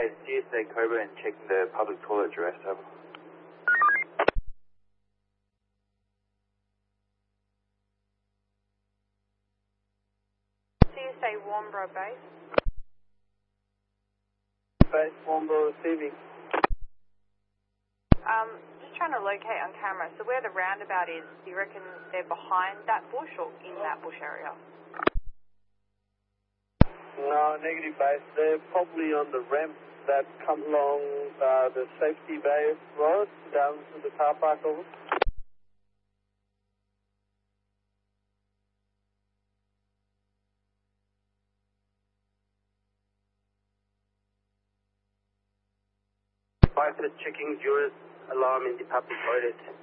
Base, GSA Cobra and checking the public toilet address, over. GSA Warnbro Base. Base Warnbro receiving. Just trying to locate on camera, so where the roundabout is, do you reckon they're behind that bush or in that bush area? No, negative base. They're probably on the ramp that comes along the Safety Bay Road down to the car park over. Base is checking Juror's alarm in the public toilet.